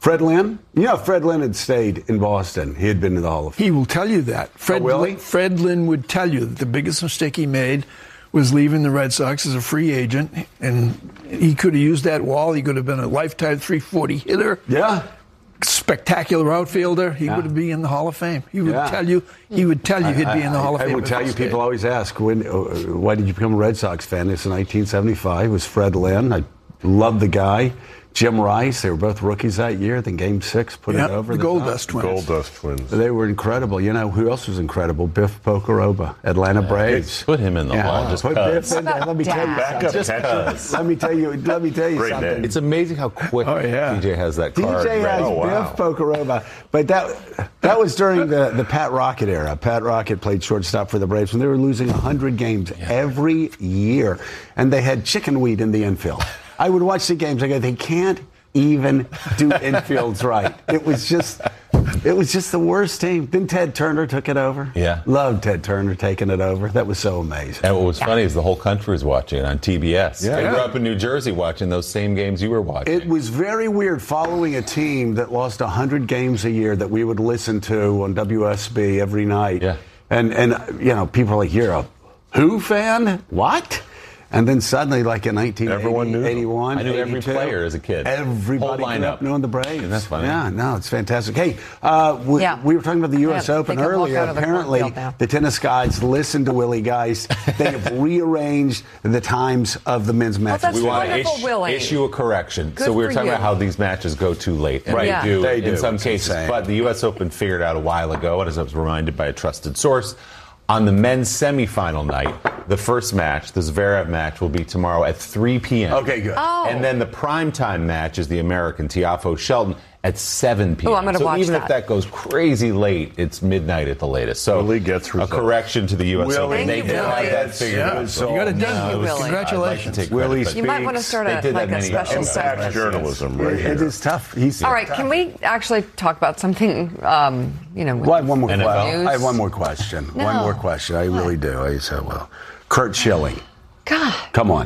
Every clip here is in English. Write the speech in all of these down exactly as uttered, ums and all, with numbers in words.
Fred Lynn? You know, Fred Lynn had stayed in Boston. He had been to the Hall of Fame. He will tell you that. Fred, oh, really? Lynn, Fred Lynn would tell you that the biggest mistake he made was leaving the Red Sox as a free agent, and he could have used that wall. He could have been a lifetime three forty hitter. Yeah. Spectacular outfielder. He yeah. would be in the Hall of Fame. He would yeah. tell you. He would tell you he'd I, be in the I, Hall of I Fame. I would tell you. People always ask, when, uh, why did you become a Red Sox fan? It's in nineteen seventy-five. It was Fred Lynn. I loved the guy. Jim Rice, they were both rookies that year. Then Game Six put yep, it over the, the Gold top. Dust Twins. Gold Dust Twins. They were incredible. You know who else was incredible? Biff Pocoroba, Atlanta yeah, Braves. Put him in the yeah, Hall just put cause. Biff in there. Let me tell you Backup something. catcher. Let me tell you. Let me tell you Great something. name. It's amazing how quick oh, yeah. T J has that T J card. has Oh, wow. Biff Pocoroba, but that that was during the, the Pat Rocket era. Pat Rocket played shortstop for the Braves when they were losing one hundred games yeah. every year, and they had chicken weed in the infield. I would watch the games. I go, they can't even do infields right. It was just, it was just the worst team. Then Ted Turner took it over. Yeah, loved Ted Turner taking it over. That was so amazing. And what was funny is the whole country was watching it on T B S. Yeah. I yeah. grew up in New Jersey watching those same games you were watching. It was very weird following a team that lost one hundred games a year that we would listen to on W S B every night. Yeah, and and you know, people are like, you're a Who fan? What? And then suddenly, like in nineteen eighty-one, I knew every player as a kid. Everybody Whole grew up knowing the Braves. Isn't that funny? Yeah, no, it's fantastic. Hey, uh, we, yeah. we were talking about the U S. Yeah, Open earlier. Apparently, the, the tennis guys listened to Willie Geist. They have rearranged the times of the men's matches. Well, we want to ish, issue a correction. Good so we were talking you. about how these matches go too late. And right. they, yeah. do they do in some it's cases. Insane. But the U S. Open figured out a while ago, and as I was reminded by a trusted source, on the men's semifinal night, the first match, the Zverev match, will be tomorrow at three p.m. Okay, good. Oh. And then the primetime match is the American Tiafoe Shelton at seven p.m. Oh, I'm going to so watch even that. if that goes crazy late, it's midnight at the latest. So Willie gets a results. correction to the U S. Willie, Open. They Thank did you, have Willie. that figured Yeah, out. so- You got it Thank done. you, Willie. Congratulations. I'd like to take Willie credit, You might want to Speaks. start They a, did like that a many special times. segment. Impact journalism right It here. is tough. He's All right, can we actually talk about something, um, you know, Well, I have one more N F L? question. I have one more question. No. One more question. I really do. I said, well, Kurt Schilling. God. Come on.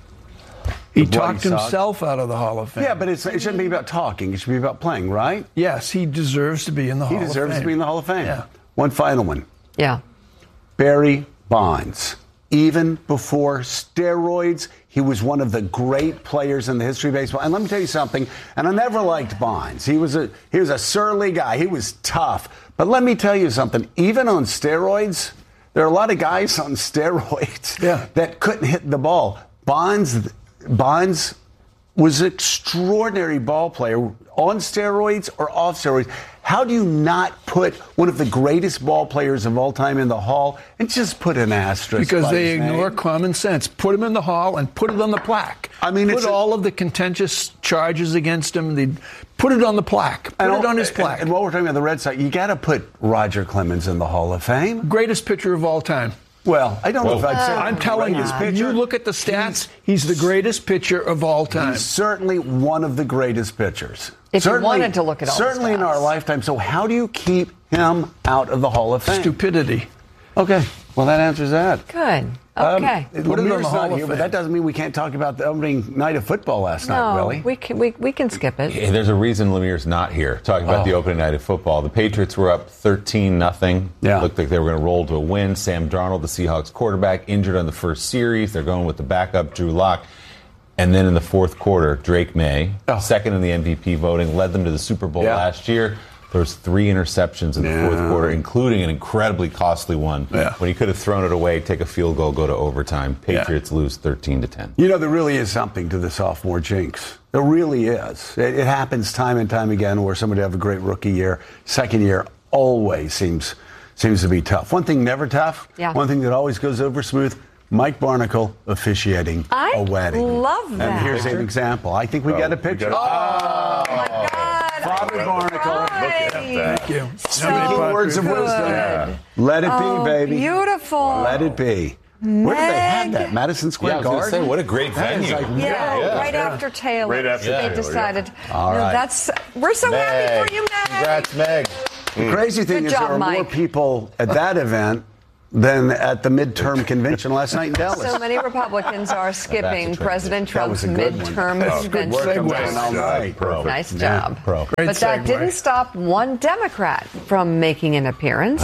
He The bloody talked sock. himself out of the Hall of Fame. Yeah, but it's, it shouldn't be about talking. It should be about playing, right? Yes, he deserves to be in the He Hall of Fame. deserves to be in the Hall of Fame. Yeah. One final one. Yeah. Barry Bonds. Even before steroids, he was one of the great players in the history of baseball. And let me tell you something, and I never liked Bonds. He was a he was a surly guy. He was tough. But let me tell you something, even on steroids, there are a lot of guys on steroids yeah. that couldn't hit the ball. Bonds Bonds was an extraordinary ball player on steroids or off steroids. How do you not put one of the greatest ball players of all time in the Hall and just put an asterisk? Because by they his ignore name? common sense. Put him in the Hall and put it on the plaque. I mean, put it's a- all of the contentious charges against him. They put it on the plaque. Put And it all- on his and- plaque. And while we're talking about the Red Sox, you got to put Roger Clemens in the Hall of Fame. Greatest pitcher of all time. Well, I don't know if I'd say I'm telling you, greatest pitcher. you look at the stats, he's, he's the greatest pitcher of all time. He's certainly one of the greatest pitchers. If you certainly, wanted to look at all the certainly in our stats. lifetime. So how do you keep him out of the Hall of Fame? Stupidity. Okay, well that answers that. Good. Okay. Um, Put it on Lemir's the Hall not of here, but Fame. that doesn't mean we can't talk about the opening night of football last night, no, Willie. we can, we, we can skip it. Hey, there's a reason Lemir's not here. Talking about Oh. the opening night of football. The Patriots were up thirteen nothing. Yeah. Looked like they were going to roll to a win. Sam Darnold, the Seahawks quarterback, injured on the first series. They're going with the backup, Drew Lock. And then in the fourth quarter, Drake May, Oh. second in the M V P voting, led them to the Super Bowl Yeah. last year. There was three interceptions in the Yeah. fourth quarter, including an incredibly costly one. Yeah. When he could have thrown it away, take a field goal, go to overtime. Yeah. Patriots lose thirteen to ten. You know, there really is something to the sophomore jinx. There really is. It, it happens time and time again where somebody have a great rookie year. Second year always seems seems to be tough. One thing never tough. Yeah. One thing that always goes over smooth. Mike Barnacle officiating I a wedding. love that. And here's an example. I think we Oh, got a we picture. got Oh, my God. Father Barnacle. Look at that. Thank you. So Speaking words of good. wisdom. Let it Oh, be, baby. beautiful. Let it be. Where did they have Meg. that? Madison Square Yeah, I was going to Garden? say, what a great That is venue. like- Yeah, Yeah. right Yeah. after Taylor. Right after they Taylor, decided. All no, right. that's we're so happy Meg. for you, Meg. Congrats, Meg. The crazy thing Good is job, there are more Mike. people at that event than at the midterm convention last night in Dallas. So many Republicans are skipping President Trump's That was a good one. midterm That was good work. convention. I'm doing all right. Pro. Nice Yeah, job. pro. Great But that segue. didn't stop one Democrat from making an appearance.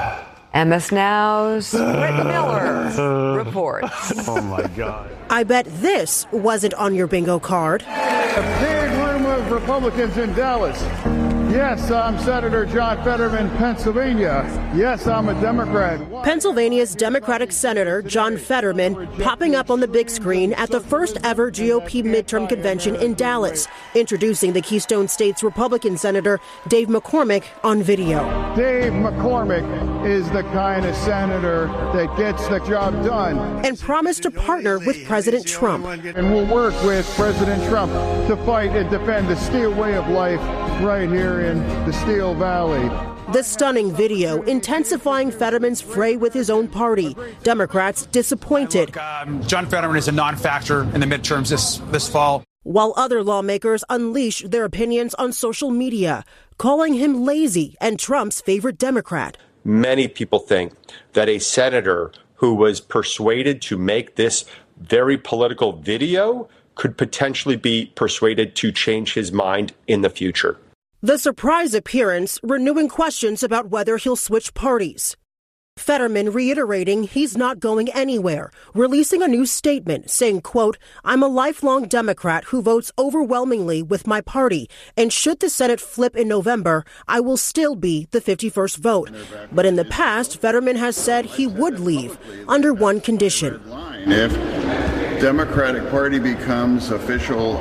M S Now's Britt Miller reports. Oh, my God. I bet this wasn't on your bingo card. A big room of Republicans in Dallas. Yes, I'm Senator John Fetterman, Pennsylvania. Yes, I'm a Democrat. Pennsylvania's Democratic Senator John Fetterman popping up on the big screen at the first ever G O P midterm convention in Dallas, introducing the Keystone State's Republican Senator Dave McCormick on video. Dave McCormick is the kind of senator that gets the job done. And promised to partner with President Trump. And we'll work with President Trump to fight and defend the steel way of life right here in the Steel Valley. The stunning video intensifying Fetterman's fray with his own party. Democrats disappointed. Look, um, John Fetterman is a non-factor in the midterms this, this fall. While other lawmakers unleash their opinions on social media, calling him lazy and Trump's favorite Democrat. Many people think that a senator who was persuaded to make this very political video could potentially be persuaded to change his mind in the future. The surprise appearance renewing questions about whether he'll switch parties. Fetterman reiterating he's not going anywhere, releasing a new statement saying, quote, I'm a lifelong Democrat who votes overwhelmingly with my party, and should the Senate flip in November, I will still be the fifty-first vote. But in the past, Fetterman has said he would leave under one condition. If Democratic Party becomes official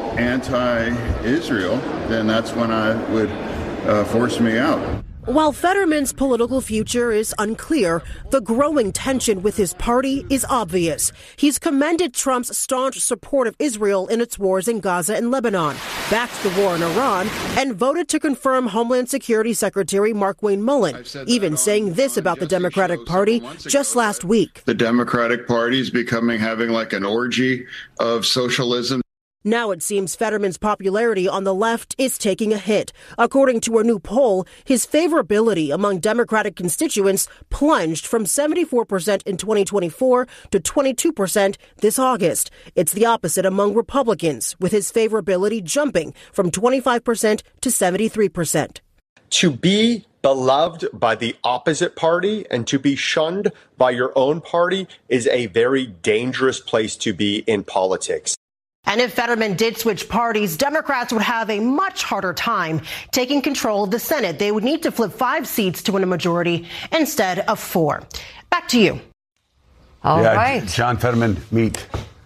anti-Israel, then that's when I would uh, force me out. While Fetterman's political future is unclear, the growing tension with his party is obvious. He's commended Trump's staunch support of Israel in its wars in Gaza and Lebanon, backed the war in Iran, and voted to confirm Homeland Security Secretary Markwayne Mullin, even saying this about the Democratic Party just last week. The Democratic Party is becoming having like an orgy of socialism. Now it seems Fetterman's popularity on the left is taking a hit. According to a new poll, his favorability among Democratic constituents plunged from seventy-four percent in twenty twenty-four to twenty-two percent this August. It's the opposite among Republicans, with his favorability jumping from twenty-five percent to seventy-three percent. To be beloved by the opposite party and to be shunned by your own party is a very dangerous place to be in politics. And if Fetterman did switch parties, Democrats would have a much harder time taking control of the Senate. They would need to flip five seats to win a majority instead of four. Back to you. All yeah, right. John Fetterman meet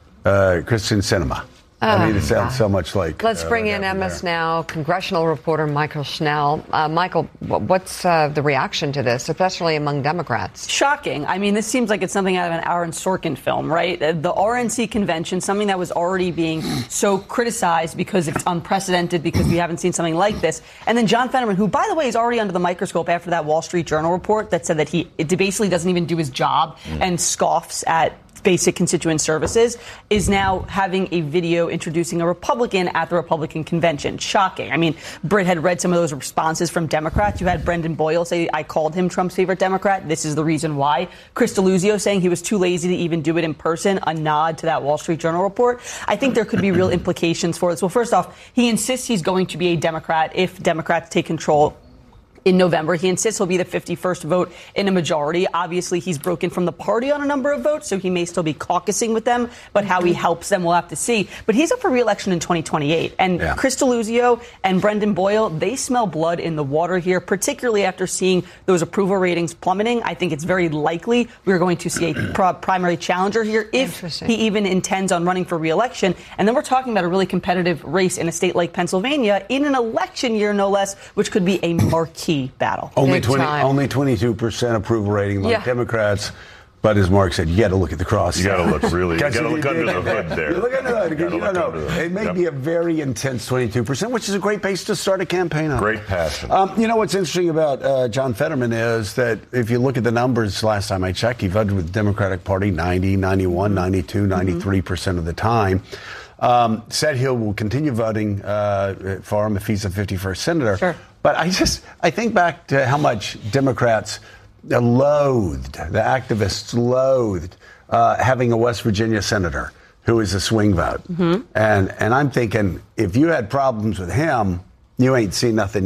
uh, Kristen Sinema. I mean, it sounds so much like. Let's bring uh, in M S Now congressional reporter Michael Schnell. Uh, Michael, what's uh, the reaction to this, especially among Democrats? Shocking. I mean, this seems like it's something out of an Aaron Sorkin film, right? The R N C convention, something that was already being so criticized because it's unprecedented, because we haven't seen something like this. And then John Fetterman, who, by the way, is already under the microscope after that Wall Street Journal report that said that he it basically doesn't even do his job and scoffs at basic constituent services, is now having a video introducing a Republican at the Republican convention. Shocking. I mean, Britt had read some of those responses from Democrats. You had Brendan Boyle say, I called him Trump's favorite Democrat. This is the reason why. Chris Deluzio saying he was too lazy to even do it in person. A nod to that Wall Street Journal report. I think there could be real implications for this. Well, first off, he insists he's going to be a Democrat if Democrats take control in November. He insists he'll be the fifty-first vote in a majority. Obviously, he's broken from the party on a number of votes, so he may still be caucusing with them. But how he helps them, we'll have to see. But he's up for re-election in twenty twenty-eight. And yeah. Chris Deluzio and Brendan Boyle, they smell blood in the water here, particularly after seeing those approval ratings plummeting. I think it's very likely we're going to see a pro- primary challenger here if he even intends on running for re-election. And then we're talking about a really competitive race in a state like Pennsylvania in an election year, no less, which could be a marquee battle. Only twenty, only twenty-two percent approval rating among yeah. Democrats. But as Mark said, you got to look at the cross. You got to look really. You got to look under the hood there. You look under the hood because you don't know. It may yep. be a very intense twenty-two percent, which is a great base to start a campaign on. Great passion. Um, you know what's interesting about uh, John Fetterman is that if you look at the numbers, last time I checked, he voted with the Democratic Party ninety, ninety-one, ninety-two, ninety-three percent of the time. Um, said he will continue voting uh, for him if he's the fifty-first senator. Sure. But I just I think back to how much Democrats loathed, the activists loathed uh, having a West Virginia senator who is a swing vote. Mm-hmm. And, and I'm thinking, if you had problems with him, you ain't seen nothing